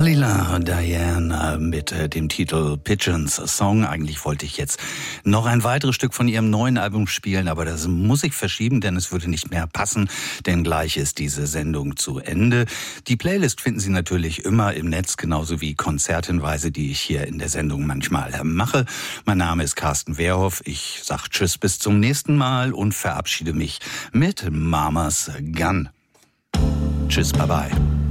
Lila Diana mit dem Titel Pigeons Song. Eigentlich wollte ich jetzt noch ein weiteres Stück von ihrem neuen Album spielen, aber das muss ich verschieben, denn es würde nicht mehr passen, denn gleich ist diese Sendung zu Ende. Die Playlist finden Sie natürlich immer im Netz, genauso wie Konzerthinweise, die ich hier in der Sendung manchmal mache. Mein Name ist Carsten Wehrhoff. Ich sage Tschüss, bis zum nächsten Mal und verabschiede mich mit Mama's Gun. Tschüss, bye bye.